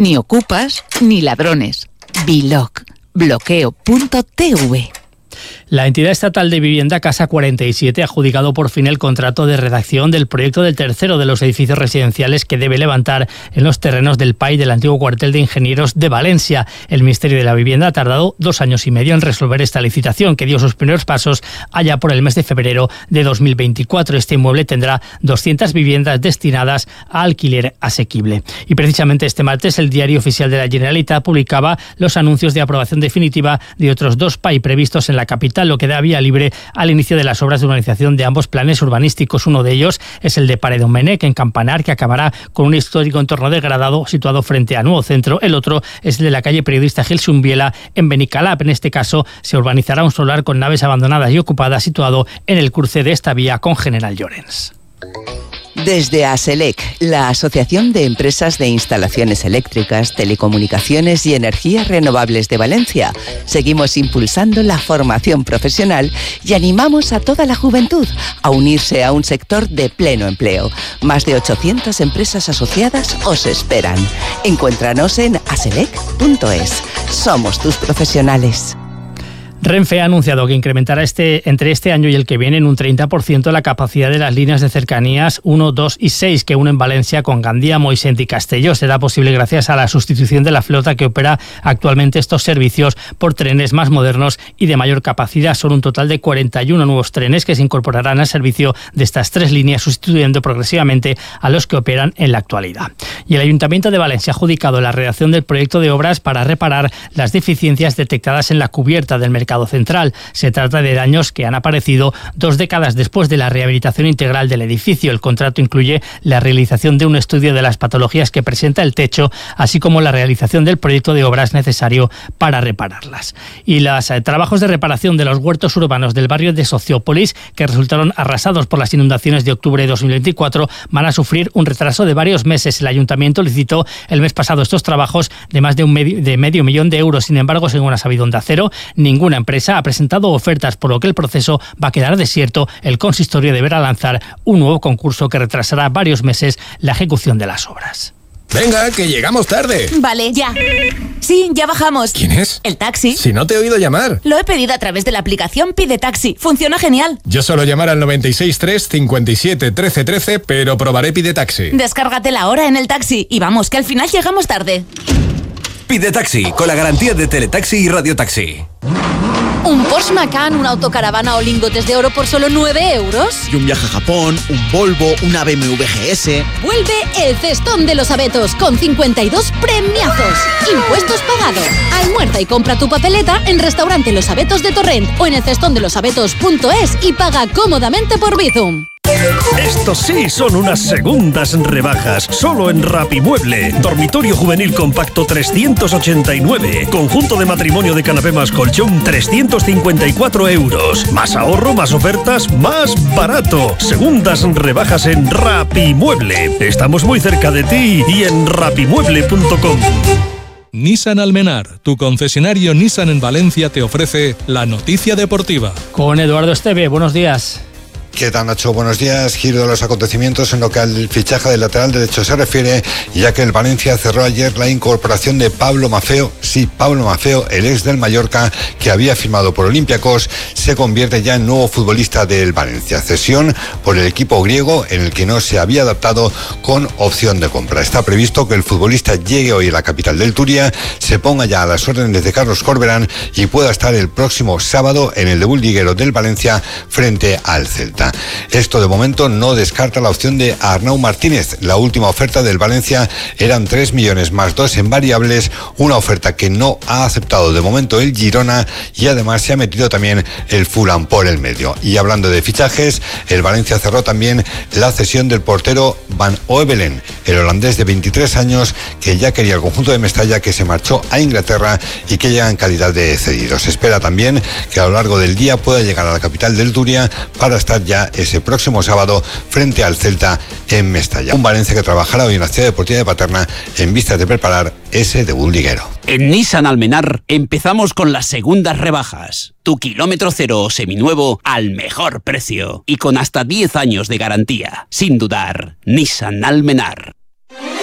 ni ocupas, ni ladrones. Biloc. Bloqueo.tv. La entidad estatal de vivienda Casa 47 ha adjudicado por fin el contrato de redacción del proyecto del tercero de los edificios residenciales que debe levantar en los terrenos del PAI del antiguo cuartel de ingenieros de Valencia. El Ministerio de la Vivienda ha tardado 2 años y medio en resolver esta licitación, que dio sus primeros pasos allá por el mes de febrero de 2024. Este inmueble tendrá 200 viviendas destinadas a alquiler asequible. Y precisamente este martes el Diario Oficial de la Generalitat publicaba los anuncios de aprobación definitiva de otros 2 PAI previstos en la capital, lo que da vía libre al inicio de las obras de urbanización de ambos planes urbanísticos. Uno de ellos es el de Paredomenech, en Campanar, que acabará con un histórico entorno degradado situado frente a Nuevo Centro. El otro es el de la calle Periodista Gil Sumbiela, en Benicalap. En este caso se urbanizará un solar con naves abandonadas y ocupadas situado en el cruce de esta vía con General Llorens. Desde ASELEC, la Asociación de Empresas de Instalaciones Eléctricas, Telecomunicaciones y Energías Renovables de Valencia, seguimos impulsando la formación profesional y animamos a toda la juventud a unirse a un sector de pleno empleo. Más de 800 empresas asociadas os esperan. Encuéntranos en aselec.es. Somos tus profesionales. Renfe ha anunciado que incrementará entre este año y el que viene en un 30% la capacidad de las líneas de cercanías 1, 2 y 6 que unen Valencia con Gandía, Moixent y Castelló. Será posible gracias a la sustitución de la flota que opera actualmente estos servicios por trenes más modernos y de mayor capacidad. Son un total de 41 nuevos trenes que se incorporarán al servicio de estas 3 líneas, sustituyendo progresivamente a los que operan en la actualidad. Y el Ayuntamiento de Valencia ha adjudicado la redacción del proyecto de obras para reparar las deficiencias detectadas en la cubierta del mercado central. Se trata de daños que han aparecido 2 décadas después de la rehabilitación integral del edificio. El contrato incluye la realización de un estudio de las patologías que presenta el techo, así como la realización del proyecto de obras necesario para repararlas. Y los trabajos de reparación de los huertos urbanos del barrio de Sociópolis, que resultaron arrasados por las inundaciones de octubre de 2024, van a sufrir un retraso de varios meses. El ayuntamiento licitó el mes pasado estos trabajos de más de medio millón de euros. Sin embargo, según ha sabido Onda Cero, ninguna empresa ha presentado ofertas, por lo que el proceso va a quedar desierto. El consistorio deberá lanzar un nuevo concurso que retrasará varios meses la ejecución de las obras. Venga, que llegamos tarde. Vale, ya. Sí, ya bajamos. ¿Quién es? El taxi. Si no te he oído llamar. Lo he pedido a través de la aplicación Pide Taxi. Funciona genial. Yo suelo llamar al 963 57 13 13, pero probaré Pide Taxi. Descárgatela ahora en el taxi y vamos, que al final llegamos tarde. Pide Taxi, con la garantía de Teletaxi y Radiotaxi. ¿Un Porsche Macan, una autocaravana o lingotes de oro por solo 9 euros? Y un viaje a Japón, un Volvo, una BMW GS. Vuelve el Cestón de los Abetos con 52 premiazos. Impuestos pagados. Almuerza y compra tu papeleta en Restaurante Los Abetos de Torrent o en el cestondelosabetos.es y paga cómodamente por Bizum. Estos sí son unas segundas rebajas, solo en Rapimueble. Dormitorio juvenil compacto 389. Conjunto de matrimonio de canapé más colchón 354 euros. Más ahorro, más ofertas, más barato. Segundas rebajas en Rapimueble. Estamos muy cerca de ti y en rapimueble.com. Nissan Almenar, tu concesionario Nissan en Valencia, te ofrece la noticia deportiva. Con Eduardo Esteve, buenos días. ¿Qué tal, Nacho? Buenos días. Giro de los acontecimientos en lo que al fichaje del lateral derecho se refiere, ya que el Valencia cerró ayer la incorporación de Pablo Maffeo. Sí, Pablo Maffeo, el ex del Mallorca, que había firmado por Olympiacos, se convierte ya en nuevo futbolista del Valencia. Cesión por el equipo griego, en el que no se había adaptado, con opción de compra. Está previsto que el futbolista llegue hoy a la capital del Turia, se ponga ya a las órdenes de Carlos Corberán y pueda estar el próximo sábado en el debut liguero del Valencia frente al Celta. Esto de momento no descarta la opción de Arnau Martínez. La última oferta del Valencia eran 3 millones más 2 en variables, una oferta que no ha aceptado de momento el Girona, y además se ha metido también el Fulham por el medio. Y hablando de fichajes, el Valencia cerró también la cesión del portero Van Oevelen, el holandés de 23 años que ya quería el conjunto de Mestalla, que se marchó a Inglaterra y que llega en calidad de cedido. Se espera también que a lo largo del día pueda llegar a la capital del Turia para estar ya ese próximo sábado frente al Celta en Mestalla. Un Valencia que trabajará hoy en la Ciudad Deportiva de Paterna en vistas de preparar ese debut liguero. En Nissan Almenar empezamos con las segundas rebajas. Tu kilómetro cero o seminuevo al mejor precio y con hasta 10 años de garantía. Sin dudar, Nissan Almenar.